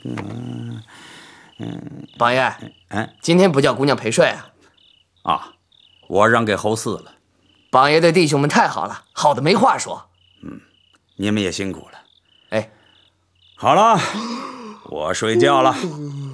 榜爷，今天不叫姑娘陪睡啊？ 啊，我让给侯四了。 榜爷对弟兄们太好了，好的没话说。 你们也辛苦了。 哎， 好了，我睡觉了。